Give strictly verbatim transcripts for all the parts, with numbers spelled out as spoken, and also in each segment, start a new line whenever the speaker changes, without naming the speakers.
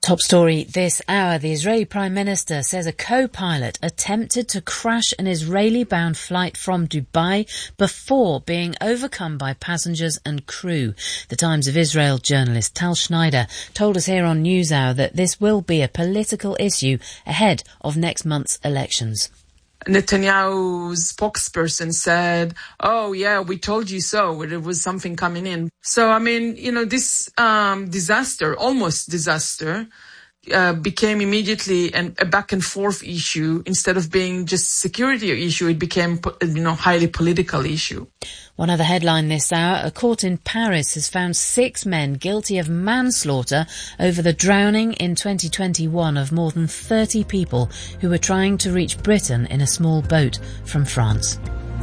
Top story this hour. The Israeli Prime Minister says a co-pilot attempted to crash an Israeli-bound flight from Dubai before being overcome by passengers and crew. The Times of Israel journalist Tal Schneider told us here on NewsHour that this will be a political issue ahead of next month's elections.
Netanyahu's spokesperson said, oh, yeah, we told you so. There was something coming in. So, I mean, you know, this um, disaster, almost disaster, uh, became immediately an, a back and forth issue. Instead of being just security issue, it became, you know, highly political issue.
One other headline this hour, a court in Paris has found six men guilty of manslaughter over the drowning in twenty twenty-one of more than thirty people who were trying to reach Britain in a small boat from France.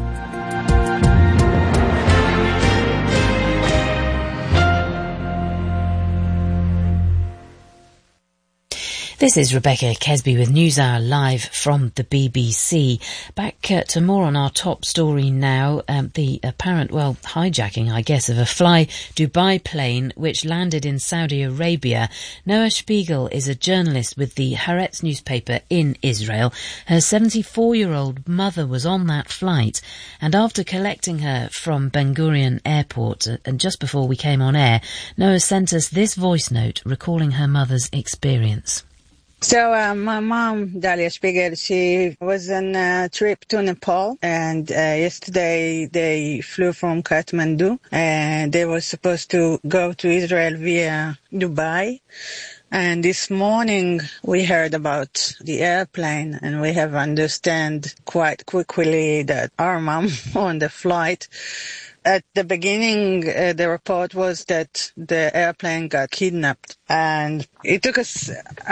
This is Rebecca Kesby with NewsHour live from the B B C. Back uh, to more on our top story now. Um, the apparent, well, hijacking, I guess, of a Fly Dubai plane which landed in Saudi Arabia. Noah Spiegel is a journalist with the Haaretz newspaper in Israel. Her seventy-four-year-old mother was on that flight, and after collecting her from Ben Gurion Airport, uh, and just before we came on air, Noah sent us this voice note recalling her mother's experience.
So uh, my mom, Dalia Spiegel, she was on a trip to Nepal, and uh, yesterday they flew from Kathmandu, and they were supposed to go to Israel via Dubai. And this morning we heard about the airplane, and we have understand quite quickly that our mom on the flight. At the beginning, uh, the report was that the airplane got kidnapped, and it took us